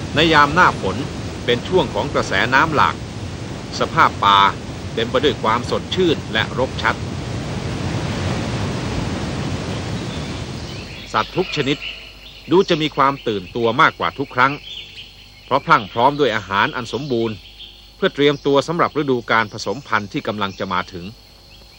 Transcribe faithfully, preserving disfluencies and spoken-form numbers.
ในยามหน้าฝนเป็นช่วงของกระแสน้ำหลากสภาพป่าเต็มไปด้วยความสดชื่นและรกชัดสัตว์ทุกชนิดดูจะมีความตื่นตัวมากกว่าทุกครั้งเพราะพรั่งพร้อมด้วยอาหารอันสมบูรณ์เพื่อเตรียมตัวสำหรับฤดูการผสมพันธุ์ที่กำลังจะมาถึง